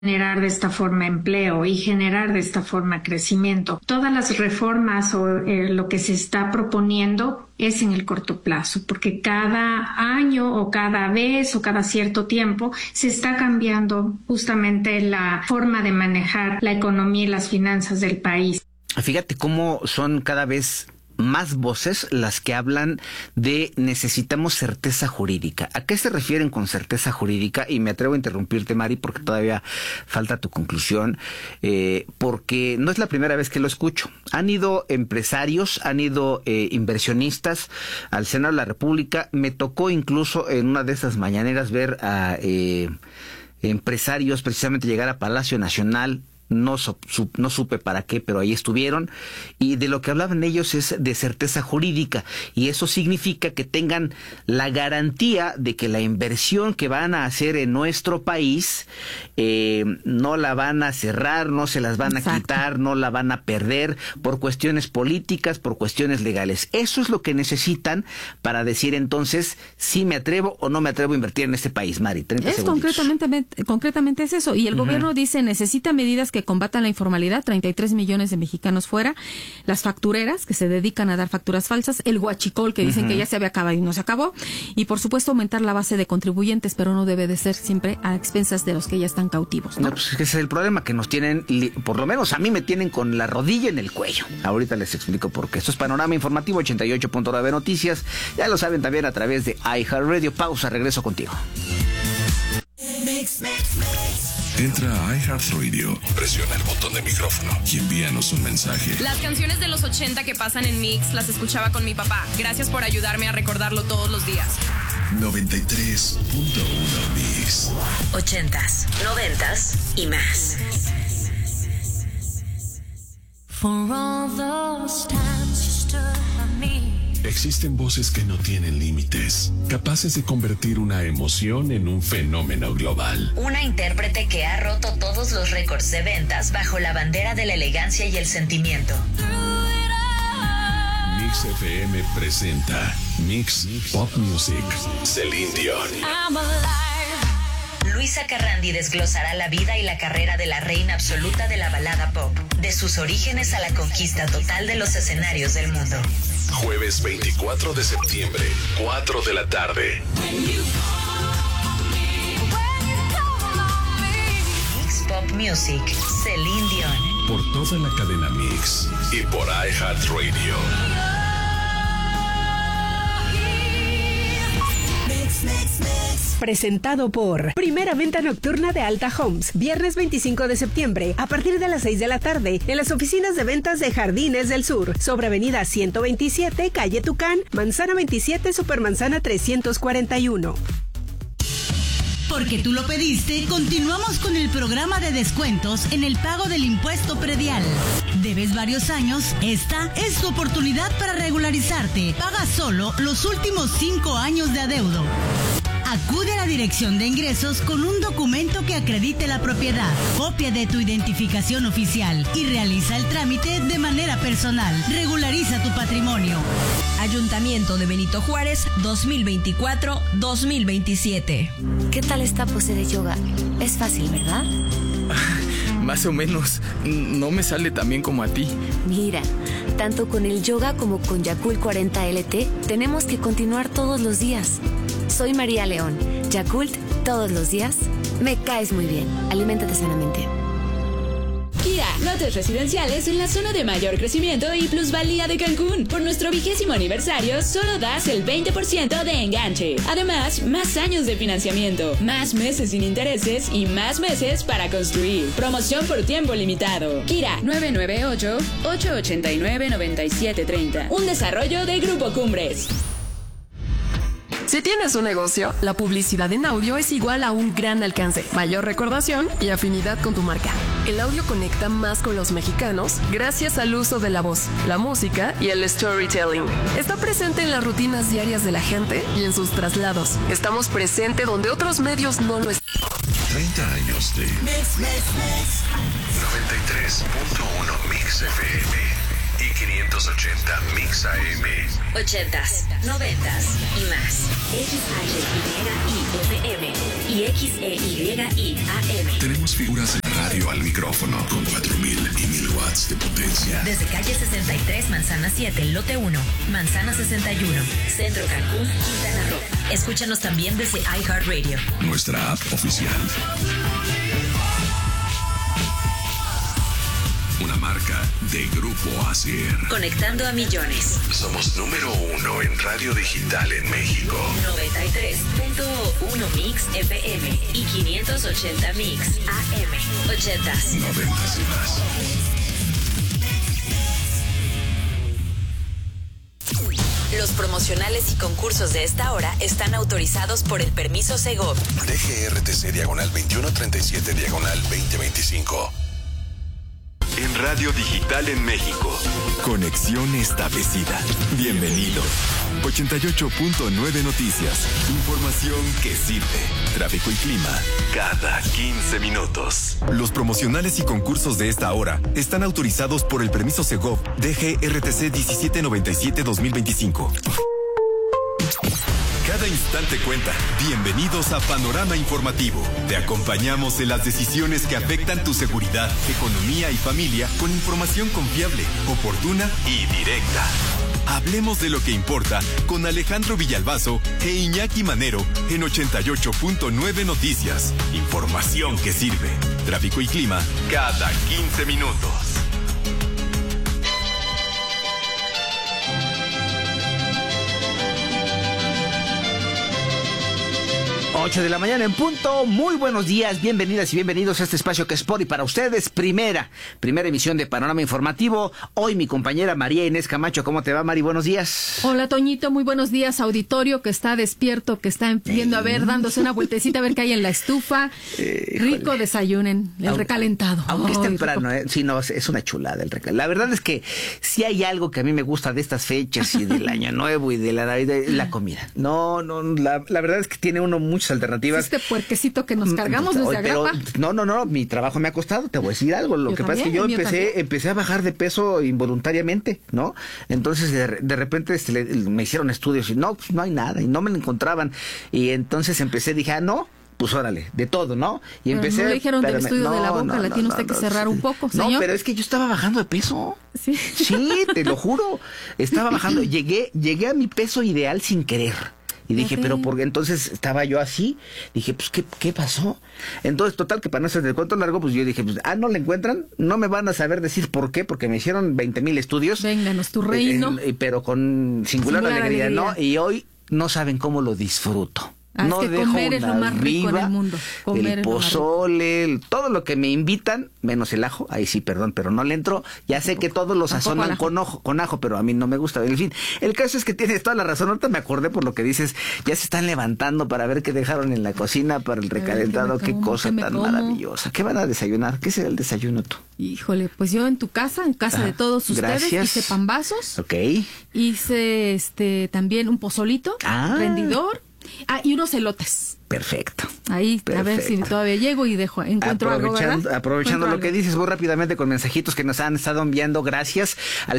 generar de esta forma empleo y generar de esta forma crecimiento. Todas las reformas o lo que se está proponiendo es en el corto plazo, porque cada año o cada vez o cada cierto tiempo se está cambiando justamente la forma de manejar la economía y las finanzas del país. Fíjate cómo son cada vez más voces las que hablan de necesitamos certeza jurídica. ¿A qué se refieren con certeza jurídica? Y me atrevo a interrumpirte, Mari, porque todavía falta tu conclusión, porque no es la primera vez que lo escucho. Han ido empresarios, han ido inversionistas al Senado de la República. Me tocó incluso en una de esas mañaneras ver a empresarios precisamente llegar a Palacio Nacional. No supe para qué, pero ahí estuvieron, y de lo que hablaban ellos es de certeza jurídica, y eso significa que tengan la garantía de que la inversión que van a hacer en nuestro país no la van a cerrar, no se las van a quitar, no la van a perder por cuestiones políticas, por cuestiones legales. Eso es lo que necesitan para decir entonces si me atrevo o no me atrevo a invertir en este país. Mari, 30 segundos. Concretamente es eso, y el gobierno dice necesita medidas que combatan la informalidad, 33 millones de mexicanos fuera, las factureras que se dedican a dar facturas falsas, el huachicol que dicen que ya se había acabado y no se acabó, y por supuesto aumentar la base de contribuyentes, pero no debe de ser siempre a expensas de los que ya están cautivos, ¿no? No, pues ese es el problema, que nos tienen, por lo menos a mí me tienen con la rodilla en el cuello. Ahorita les explico por qué. Esto es Panorama Informativo 88.9 Noticias, ya lo saben también a través de iHeartRadio. Pausa, regreso contigo. Entra a iHeartRadio, presiona el botón de micrófono y envíanos un mensaje. Las canciones de los 80 que pasan en Mix las escuchaba con mi papá. Gracias por ayudarme a recordarlo todos los días. 93.1 Mix. 80s, 90s y más. For all those times you stood by me. Existen voces que no tienen límites, capaces de convertir una emoción en un fenómeno global. Una intérprete que ha roto todos los récords de ventas bajo la bandera de la elegancia y el sentimiento. Mix FM presenta Mix Pop Music. Celine Dion. Luisa Carrandi desglosará la vida y la carrera de la reina absoluta de la balada pop, de sus orígenes a la conquista total de los escenarios del mundo. Jueves 24 de septiembre, 4 de la tarde. Mix Pop Music, Celine Dion. Por toda la cadena Mix y por iHeartRadio. Presentado por Primera Venta Nocturna de Alta Homes. Viernes 25 de septiembre, a partir de las 6 de la tarde, en las oficinas de ventas de Jardines del Sur, sobre Avenida 127, Calle Tucán, Manzana 27, Supermanzana 341. Porque tú lo pediste, continuamos con el programa de descuentos en el pago del impuesto predial. ¿Debes varios años? Esta es tu oportunidad para regularizarte. Paga solo los últimos 5 años de adeudo. Acude a la Dirección de Ingresos con un documento que acredite la propiedad, copia de tu identificación oficial y realiza el trámite de manera personal. Regulariza tu patrimonio. Ayuntamiento de Benito Juárez, 2024-2027. ¿Qué tal esta pose de yoga? Es fácil, ¿verdad? Más o menos. No me sale tan bien como a ti. Mira, tanto con el yoga como con Yakult 40 LT, tenemos que continuar todos los días. Soy María León. Yakult, todos los días. Me caes muy bien. Aliméntate sanamente. Kia, lotes residenciales en la zona de mayor crecimiento y plusvalía de Cancún. Por nuestro 20º aniversario, solo das el 20% de enganche. Además, más años de financiamiento, más meses sin intereses y más meses para construir. Promoción por tiempo limitado. Kira, 998-889-9730. Un desarrollo de Grupo Cumbres. Si tienes un negocio, la publicidad en audio es igual a un gran alcance, mayor recordación y afinidad con tu marca. El audio conecta más con los mexicanos gracias al uso de la voz, la música y el storytelling. Está presente en las rutinas diarias de la gente y en sus traslados. Estamos presentes donde otros medios no lo están. 30 años de Mix, 93.1 Mix FM y 580 Mix AM. 80s, 90s y más. XHYI FM y y XEYI AM. Tenemos figuras en radio al micrófono con 4,000 y 1,000 watts de potencia. Desde calle 63, Manzana 7, lote 1, Manzana 61, Centro Cancún, Quintana Roo. Escúchanos también desde iHeartRadio. Nuestra app oficial. Una marca de Grupo ASIR. Conectando a millones. Somos número 1 en radio digital en México. 93.1 Mix FM y 580 Mix AM. 80s. 90s y más. Los promocionales y concursos de esta hora están autorizados por el permiso Segov. DGRTC /27/2025. En Radio Digital en México. Conexión establecida. Bienvenido. 88.9 Noticias. Información que sirve. Tráfico y clima cada 15 minutos. Los promocionales y concursos de esta hora están autorizados por el permiso Segov DGRTC 1797-2025. Cada instante cuenta. Bienvenidos a Panorama Informativo. Te acompañamos en las decisiones que afectan tu seguridad, economía y familia con información confiable, oportuna y directa. Hablemos de lo que importa con Alejandro Villalbazo e Iñaki Manero en 88.9 Noticias. Información que sirve. Tráfico y clima cada 15 minutos. 8 de la mañana en punto. Muy buenos días, bienvenidas y bienvenidos a este espacio que es por y para ustedes. Primera emisión de Panorama Informativo. Hoy mi compañera María Inés Camacho. ¿Cómo te va, Mari? Buenos días. Hola, Toñito. Muy buenos días, auditorio que está despierto, que está viendo a ver, dándose una vueltecita a ver qué hay en la estufa. Rico desayunen, el recalentado. Aunque es temprano, sí, no, es una chulada el recalentado. La verdad es que si hay algo que a mí me gusta de estas fechas y del Año Nuevo y de la Navidad, la comida. No, la verdad es que tiene uno muchas alternativas. Este puerquecito que nos cargamos nos agrapa. No, mi trabajo me ha costado, te voy a decir algo. Lo que pasa es que yo empecé a bajar de peso involuntariamente, ¿no? Entonces de repente me hicieron estudios y no hay nada y no me lo encontraban. Y entonces dije, no, pues órale, de todo, ¿no? Y empecé. No le dijeron del estudio de la boca, la tiene usted que cerrar un poco, señor. No, pero es que yo estaba bajando de peso. Sí, te lo juro. Estaba bajando, llegué a mi peso ideal sin querer. Y dije, pero porque entonces estaba yo así, dije, pues, ¿qué pasó? Entonces, total, que para no hacer el cuento largo, pues yo dije, pues, no le encuentran, no me van a saber decir por qué, porque me hicieron 20,000 estudios. Vénganos, tu reino. Pero con singular alegría, ¿no? Y hoy no saben cómo lo disfruto. No, es que comer es lo más rico en el mundo. Comer el pozole, todo lo que me invitan, menos el ajo, ahí sí, perdón, pero no le entro. Ya sé que todos lo sazonan con ajo, pero a mí no me gusta. En fin, el caso es que tienes toda la razón. Ahorita me acordé por lo que dices, ya se están levantando para ver qué dejaron en la cocina para el recalentado. Qué cosa tan maravillosa. ¿Qué van a desayunar? ¿Qué será el desayuno tú? Híjole, pues yo en casa de todos ustedes, hice pambazos. Ok. Hice también un pozolito, rendidor. Y unos elotes. Perfecto. Ahí, a ver si todavía llego y encuentro algo, ¿verdad? Aprovechando lo que dices, voy rápidamente con mensajitos que nos han estado enviando. Gracias al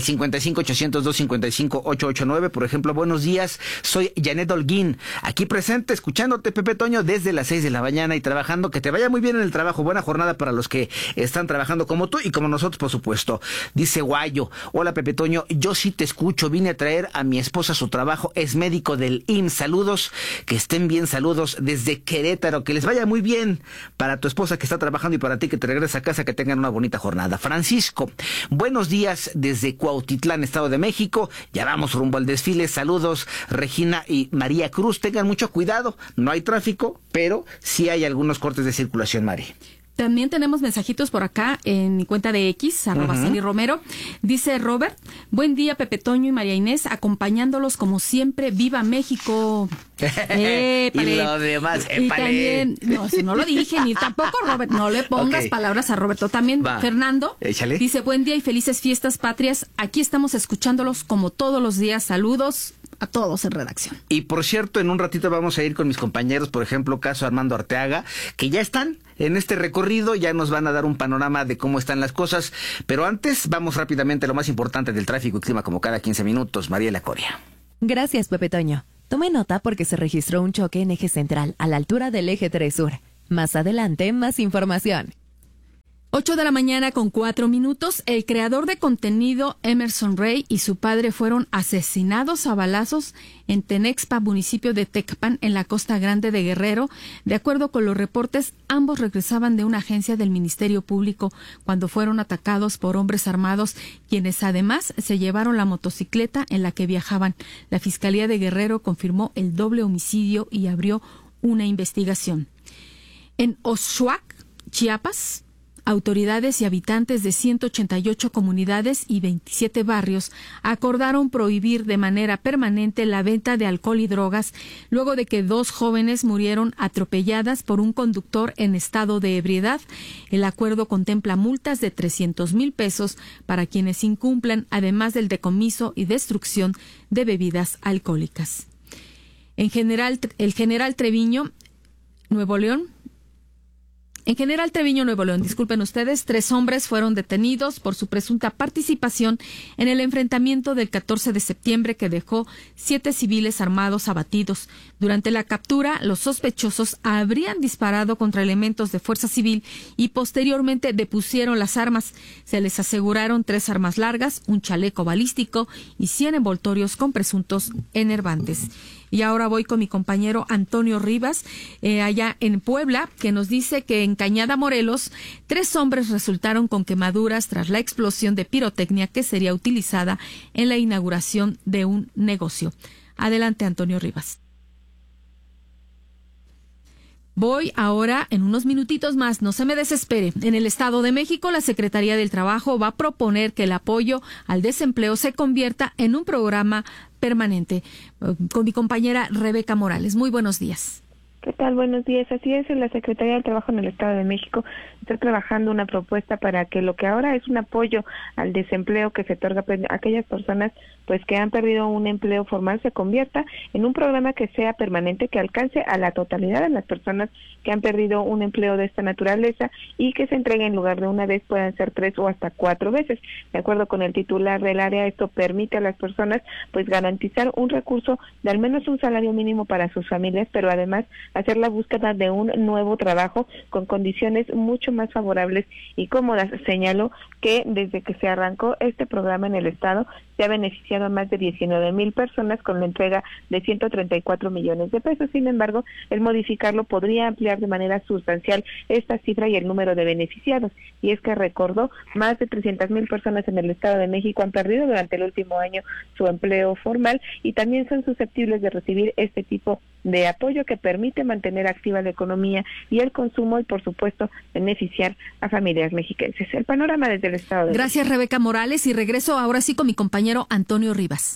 55-802-55-889. Por ejemplo, buenos días, soy Janet Holguín, aquí presente, escuchándote, Pepe Toño, desde las 6 de la mañana y trabajando. Que te vaya muy bien en el trabajo. Buena jornada para los que están trabajando como tú y como nosotros, por supuesto. Dice Guayo, hola, Pepe Toño, yo sí te escucho. Vine a traer a mi esposa a su trabajo. Es médico del IMSS. Saludos, que estén bien. Saludos desde Querétaro, que les vaya muy bien para tu esposa que está trabajando y para ti que te regresas a casa, que tengan una bonita jornada. Francisco, buenos días desde Cuautitlán, Estado de México, ya vamos rumbo al desfile. Saludos, Regina y María Cruz, tengan mucho cuidado, no hay tráfico, pero sí hay algunos cortes de circulación, Mari. También tenemos mensajitos por acá en mi cuenta de X, @Celi Romero. Dice Robert, buen día, Pepe Toño y María Inés, acompañándolos como siempre. ¡Viva México! Y lo demás, y también, no, si no lo dije, ni tampoco, Robert, no le pongas palabras a Roberto. También Fernando dice, buen día y felices fiestas patrias. Aquí estamos escuchándolos como todos los días. Saludos a todos en redacción. Y por cierto, en un ratito vamos a ir con mis compañeros, por ejemplo, caso Armando Arteaga, que ya están en este recorrido, ya nos van a dar un panorama de cómo están las cosas, pero antes vamos rápidamente a lo más importante del tráfico y clima, como cada 15 minutos. Mariela Coria. Gracias, Pepe Toño. Tome nota porque se registró un choque en eje central a la altura del eje 3 Sur. Más adelante, más información. 8:04 a.m. El creador de contenido Emerson Rey y su padre fueron asesinados a balazos en Tenexpa, municipio de Tecpan, en la Costa Grande de Guerrero. De acuerdo con los reportes, ambos regresaban de una agencia del Ministerio Público cuando fueron atacados por hombres armados, quienes además se llevaron la motocicleta en la que viajaban. La Fiscalía de Guerrero confirmó el doble homicidio y abrió una investigación. En Oxuac, Chiapas, autoridades y habitantes de 188 comunidades y 27 barrios acordaron prohibir de manera permanente la venta de alcohol y drogas luego de que 2 jóvenes murieron atropelladas por un conductor en estado de ebriedad. El acuerdo contempla multas de 300,000 pesos para quienes incumplan, además del decomiso y destrucción de bebidas alcohólicas. El General Treviño, Nuevo León, disculpen ustedes, 3 hombres fueron detenidos por su presunta participación en el enfrentamiento del 14 de septiembre que dejó 7 civiles armados abatidos. Durante la captura, los sospechosos habrían disparado contra elementos de fuerza civil y posteriormente depusieron las armas. Se les aseguraron 3 armas largas, un chaleco balístico y 100 envoltorios con presuntos enervantes. Y ahora voy con mi compañero Antonio Rivas, allá en Puebla, que nos dice que en Cañada, Morelos, 3 hombres resultaron con quemaduras tras la explosión de pirotecnia que sería utilizada en la inauguración de un negocio. Adelante, Antonio Rivas. Voy ahora en unos minutitos más, no se me desespere. En el Estado de México, la Secretaría del Trabajo va a proponer que el apoyo al desempleo se convierta en un programa permanente. Con mi compañera Rebeca Morales. Muy buenos días. ¿Qué tal? Buenos días. Así es, la Secretaría del Trabajo en el Estado de México está trabajando una propuesta para que lo que ahora es un apoyo al desempleo que se otorga a aquellas personas pues que han perdido un empleo formal se convierta en un programa que sea permanente, que alcance a la totalidad de las personas que han perdido un empleo de esta naturaleza y que se entregue en lugar de una vez puedan ser 3 o hasta 4 veces. De acuerdo con el titular del área, esto permite a las personas pues garantizar un recurso de al menos un salario mínimo para sus familias, pero además hacer la búsqueda de un nuevo trabajo con condiciones mucho más favorables y cómodas. Señaló que desde que se arrancó este programa en el Estado se ha beneficiado a más de 19,000 personas con la entrega de 134 millones de pesos. Sin embargo, el modificarlo podría ampliar de manera sustancial esta cifra y el número de beneficiados. Y es que recordó, más de 300,000 personas en el Estado de México han perdido durante el último año su empleo formal y también son susceptibles de recibir este tipo de apoyo que permite mantener activa la economía y el consumo y, por supuesto, beneficiar a familias mexiquenses. El panorama desde el Estado de Gracias, México. Rebeca Morales, y regreso ahora sí con mi compañero Antonio Rivas.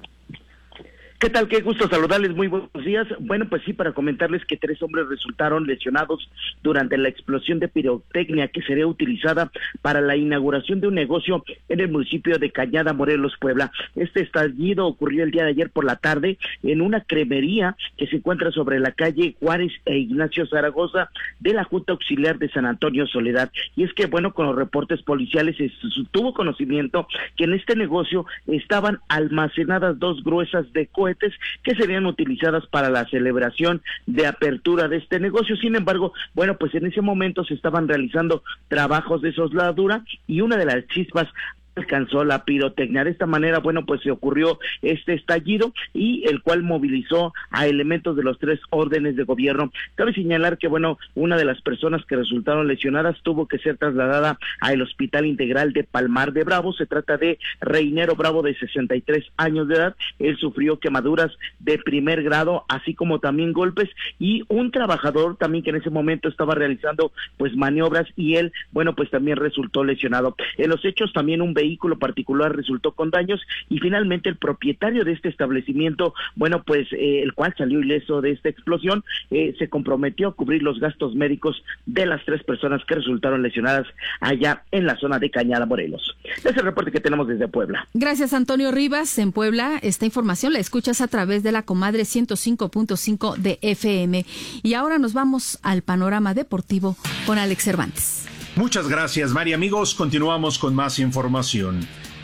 ¿Qué tal? Qué gusto saludarles, muy buenos días. Bueno, pues sí, para comentarles que 3 hombres resultaron lesionados durante la explosión de pirotecnia que sería utilizada para la inauguración de un negocio en el municipio de Cañada, Morelos, Puebla. Este estallido ocurrió el día de ayer por la tarde en una cremería que se encuentra sobre la calle Juárez e Ignacio Zaragoza de la Junta Auxiliar de San Antonio Soledad. Y es que, bueno, con los reportes policiales se tuvo conocimiento que en este negocio estaban almacenadas 2 gruesas de cohetes que serían utilizadas para la celebración de apertura de este negocio. Sin embargo, bueno, pues en ese momento se estaban realizando trabajos de soldadura y una de las chispas alcanzó la pirotecnia. De esta manera, bueno, pues se ocurrió este estallido y el cual movilizó a elementos de los 3 órdenes de gobierno. Cabe señalar que, bueno, una de las personas que resultaron lesionadas tuvo que ser trasladada al Hospital Integral de Palmar de Bravo. Se trata de Reinero Bravo, de 63 años de edad. Él sufrió quemaduras de primer grado, así como también golpes, y un trabajador también que en ese momento estaba realizando pues maniobras y él, bueno, pues también resultó lesionado. En los hechos también un vehículo particular resultó con daños y finalmente el propietario de este establecimiento, bueno, pues el cual salió ileso de esta explosión, se comprometió a cubrir los gastos médicos de las 3 personas que resultaron lesionadas allá en la zona de Cañada, Morelos. Es el reporte que tenemos desde Puebla. Gracias, Antonio Rivas. En Puebla, esta información la escuchas a través de la Comadre 105.5 de FM. Y ahora nos vamos al panorama deportivo con Alex Cervantes. Muchas gracias, Mari. Amigos, continuamos con más información.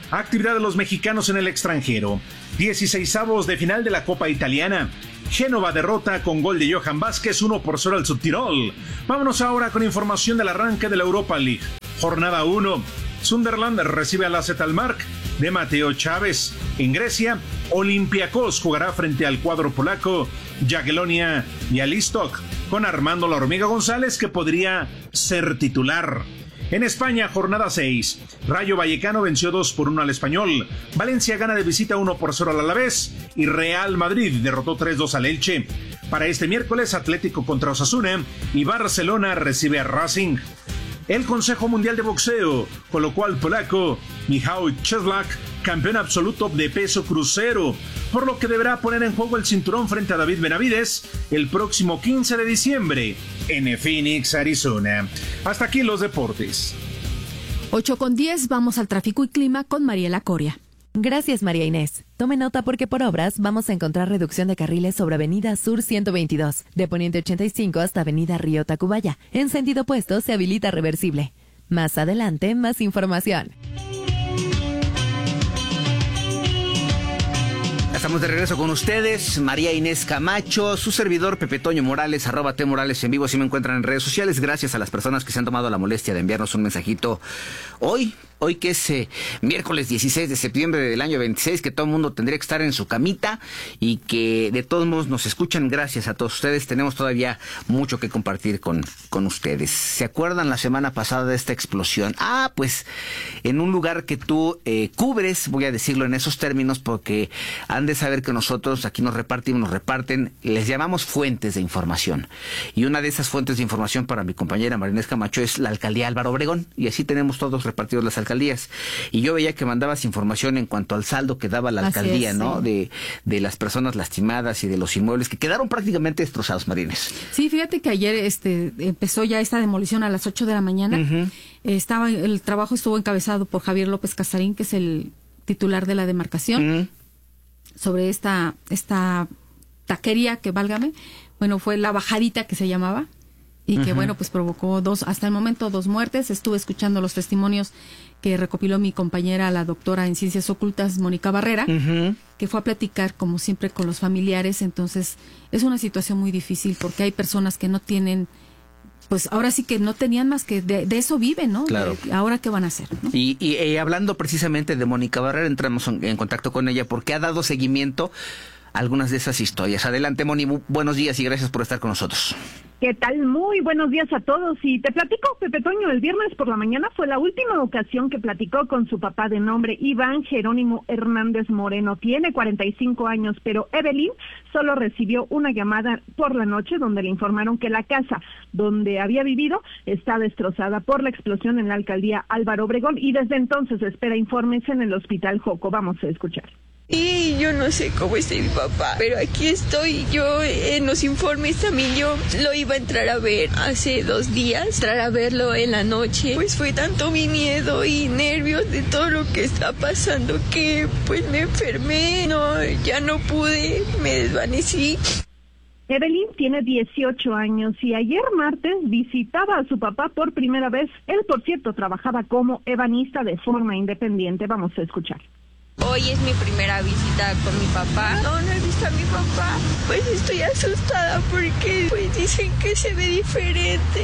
Actividad de los mexicanos en el extranjero. 16avos de final de la Copa Italiana. Génova derrota con gol de Johan Vázquez 1-0 al Subtirol. Vámonos ahora con información del arranque de la Europa League. Jornada 1. Sunderland recibe al AZ Alkmaar de Mateo Chávez. En Grecia, Olympiacos jugará frente al cuadro polaco Jagiellonia Białystok con Armando La Hormiga González, que podría ser titular. En España, jornada 6. Rayo Vallecano venció 2-1 al Español. Valencia gana de visita 1-0 al Alavés. Y Real Madrid derrotó 3-2 al Elche. Para este miércoles, Atlético contra Osasuna y Barcelona recibe a Racing. El Consejo Mundial de Boxeo colocó al polaco Michał Cieślak campeón absoluto de peso crucero, por lo que deberá poner en juego el cinturón frente a David Benavides el próximo 15 de diciembre en Phoenix, Arizona. Hasta aquí los deportes. 8:10, vamos al tráfico y clima con Mariela Coria. Gracias, María Inés. Tome nota porque por obras vamos a encontrar reducción de carriles sobre Avenida Sur 122, de Poniente 85 hasta Avenida Río Tacubaya. En sentido opuesto se habilita reversible. Más adelante, más información. Estamos de regreso con ustedes, María Inés Camacho, su servidor Pepe Toño Morales, @T_Morales en vivo, si me encuentran en redes sociales. Gracias a las personas que se han tomado la molestia de enviarnos un mensajito hoy que es miércoles 16 de septiembre del año 26, que todo el mundo tendría que estar en su camita y que de todos modos nos escuchan. Gracias a todos ustedes, tenemos todavía mucho que compartir con ustedes. ¿Se acuerdan la semana pasada de esta explosión? Pues en un lugar que tú cubres, voy a decirlo en esos términos porque han de saber que nosotros aquí nos reparten, les llamamos fuentes de información. Y una de esas fuentes de información para mi compañera María Inés Camacho es la alcaldía Álvaro Obregón, y así tenemos todos repartidos las alcaldías. Y yo veía que mandabas información en cuanto al saldo que daba la alcaldía, ¿no? Sí. De las personas lastimadas y de los inmuebles que quedaron prácticamente destrozados, Marines. Sí, fíjate que ayer empezó ya esta demolición a las 8 de la mañana. Uh-huh. El trabajo estuvo encabezado por Javier López Casarín, que es el titular de la demarcación, uh-huh, sobre esta taquería que, válgame, bueno, fue la bajadita que se llamaba. Y que, uh-huh, bueno, pues provocó hasta el momento 2 muertes. Estuve escuchando los testimonios que recopiló mi compañera, la doctora en Ciencias Ocultas, Mónica Barrera, uh-huh, que fue a platicar, como siempre, con los familiares. Entonces, es una situación muy difícil porque hay personas que no tienen, pues ahora sí que no tenían más que de eso viven, ¿no? Claro. Ahora, ¿qué van a hacer? ¿No? Y hablando precisamente de Mónica Barrera, entramos en contacto con ella porque ha dado seguimiento a algunas de esas historias. Adelante, Moni, buenos días y gracias por estar con nosotros. ¿Qué tal? Muy buenos días a todos. Y te platico, Pepe Toño, el viernes por la mañana fue la última ocasión que platicó con su papá de nombre Iván Jerónimo Hernández Moreno. Tiene 45 años, pero Evelyn solo recibió una llamada por la noche donde le informaron que la casa donde había vivido está destrozada por la explosión en la alcaldía Álvaro Obregón y desde entonces espera informes en el hospital Joco. Vamos a escuchar. Y yo no sé cómo esté mi papá, pero aquí estoy. Yo en los informes también yo lo iba a entrar a ver hace 2 días, entrar a verlo en la noche. Pues fue tanto mi miedo y nervios de todo lo que está pasando que pues me enfermé, ya no pude, me desvanecí. Evelyn tiene 18 años y ayer martes visitaba a su papá por primera vez. Él, por cierto, trabajaba como ebanista de forma independiente. Vamos a escuchar. Hoy es mi primera visita con mi papá. No he visto a mi papá. Pues estoy asustada porque pues dicen que se ve diferente.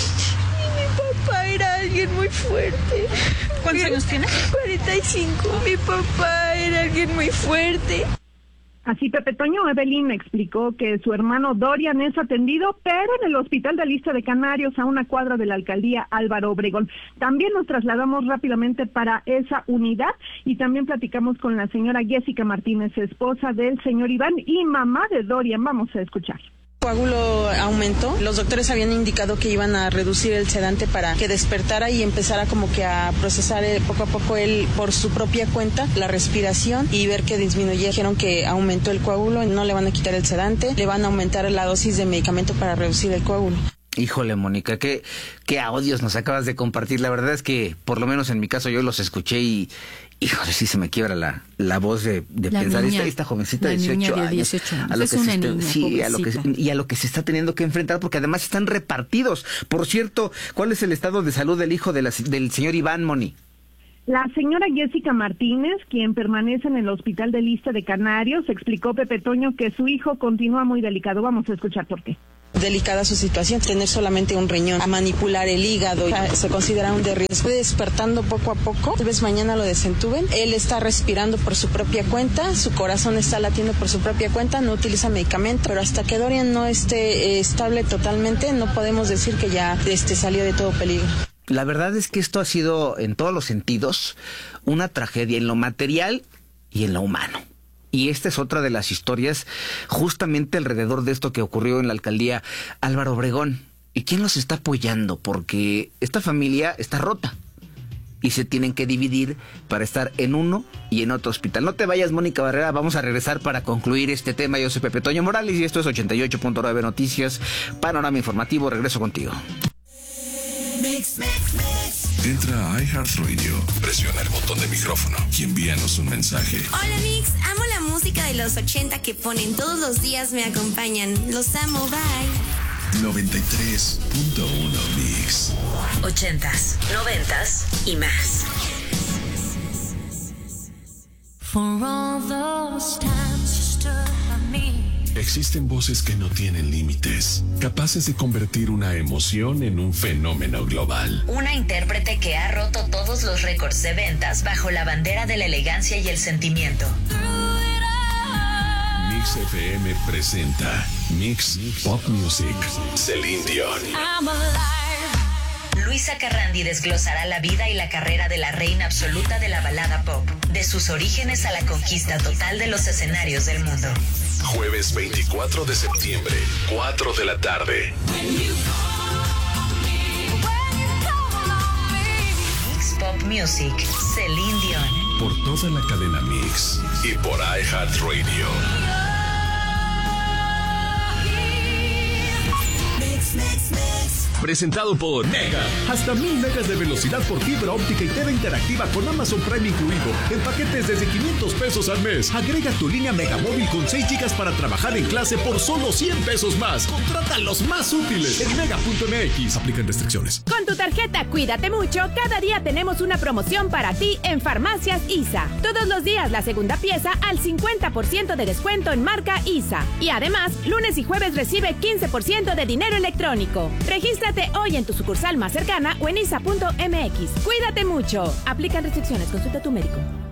Y mi papá era alguien muy fuerte. ¿Cuántos años tiene? 45. Mi papá era alguien muy fuerte. Así, Pepe Toño, Evelyn explicó que su hermano Dorian es atendido, pero en el hospital de Lista de Canarios, a una cuadra de la alcaldía Álvaro Obregón. También nos trasladamos rápidamente para esa unidad y también platicamos con la señora Jessica Martínez, esposa del señor Iván y mamá de Dorian. Vamos a escuchar. El coágulo aumentó, los doctores habían indicado que iban a reducir el sedante para que despertara y empezara como que a procesar poco a poco él por su propia cuenta la respiración y ver que disminuye. Dijeron que aumentó el coágulo, no le van a quitar el sedante, le van a aumentar la dosis de medicamento para reducir el coágulo. Híjole, Mónica, qué audios nos acabas de compartir. La verdad es que, por lo menos en mi caso, yo los escuché y, híjole, sí se me quiebra la voz de pensar. Esta jovencita de 18 años. A lo que se está teniendo que enfrentar, porque además están repartidos. Por cierto, ¿cuál es el estado de salud del hijo del señor Iván, Moni? La señora Jessica Martínez, quien permanece en el hospital de Lista de Canarios, explicó, Pepe Toño, que su hijo continúa muy delicado. Vamos a escuchar por qué. Delicada su situación, tener solamente un riñón, a manipular el hígado, se considera un de riesgo. Despertando poco a poco, tal vez mañana lo desentuben. Él está respirando por su propia cuenta, su corazón está latiendo por su propia cuenta, no utiliza medicamento, pero hasta que Dorian no esté estable totalmente, no podemos decir que ya salió de todo peligro. La verdad es que esto ha sido, en todos los sentidos, una tragedia en lo material y en lo humano. Y esta es otra de las historias justamente alrededor de esto que ocurrió en la alcaldía Álvaro Obregón. ¿Y quién los está apoyando? Porque esta familia está rota y se tienen que dividir para estar en uno y en otro hospital. No te vayas, Mónica Barrera, vamos a regresar para concluir este tema. Yo soy Pepe Toño Morales y esto es 88.9 Noticias, Panorama Informativo. Regreso contigo. Entra a iHeartRadio, presiona el botón de micrófono y envíanos un mensaje. Hola Mix, amo la música de los 80 que ponen todos los días, me acompañan. Los amo, bye. 93.1 Mix. 80s, 90s y más. For all those times you stood by me. Existen voces que no tienen límites, capaces de convertir una emoción en un fenómeno global. Una intérprete que ha roto todos los récords de ventas bajo la bandera de la elegancia y el sentimiento. Mix FM presenta Mix Pop Music, Celine Dion. Luisa Carrandi desglosará la vida y la carrera de la reina absoluta de la balada pop, de sus orígenes a la conquista total de los escenarios del mundo. Jueves 24 de septiembre, 4 de la tarde. Mix Pop Music, Celine Dion. Por toda la cadena Mix y por iHeartRadio. Presentado por Mega. Hasta 1000 megas de velocidad por fibra óptica y TV interactiva con Amazon Prime incluido. En paquetes desde 500 pesos al mes. Agrega tu línea Mega Móvil con 6 gigas para trabajar en clase por solo 100 pesos más. Contrata los más útiles en mega.mx. Aplican restricciones. Con tu tarjeta Cuídate Mucho, cada día tenemos una promoción para ti en Farmacias ISA. Todos los días la segunda pieza al 50% de descuento en marca ISA. Y además, lunes y jueves recibe 15% de dinero electrónico. Regístrate hoy en tu sucursal más cercana o en isa.mx. Cuídate mucho. Aplican restricciones. Consulta a tu médico.